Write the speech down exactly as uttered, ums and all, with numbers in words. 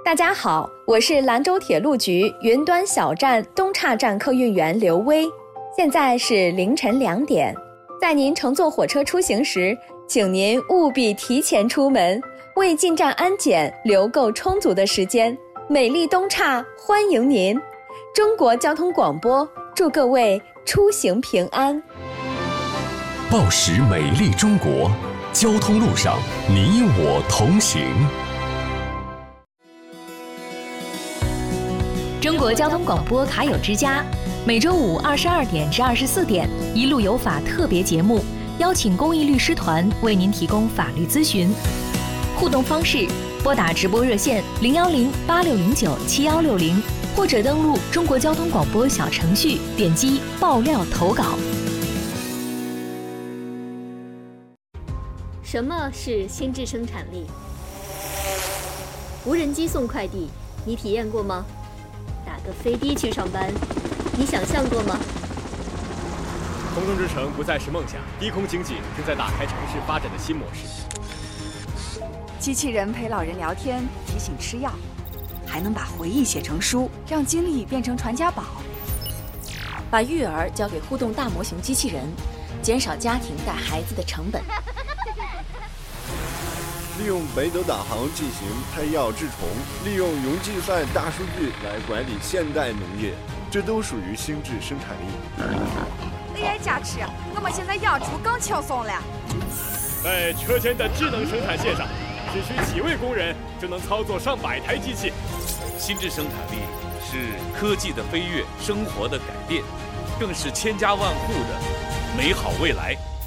大家好，我是兰州铁路局云端小站东岔站客运员刘威。现在是凌晨两点，在您乘坐火车出行时，请您务必提前出门，为进站安检留够充足的时间。美丽东岔欢迎您！中国交通广播祝各位出行平安。 报时美丽中国，交通路上你我同行。 中国交通广播卡友之家，每周五二十二点至二十四点，一路有法特别节目，邀请公益律师团为您提供法律咨询。互动方式：拨打直播热线零幺零八六零九七幺六零，或者登录中国交通广播小程序，点击爆料投稿。 什么是心智生产力？无人机送快递，你体验过吗？打个飞的去上班，你想象过吗？ 空中之城不再是梦想，低空经济正在打开城市发展的新模式。 机器人陪老人聊天，提醒吃药，还能把回忆写成书，让经历变成传家宝。 把育儿交给互动大模型机器人，减少家庭带孩子的成本。 利用北斗导航进行胎药治虫，利用云计算大数据来管理现代农业，这都属于心智生产力。 A I 加持，我们现在养猪更轻松了。 在车间的智能生产线上，只需几位工人就能操作上百台机器。 心智生产力是科技的飞跃，生活的改变，更是千家万户的美好未来。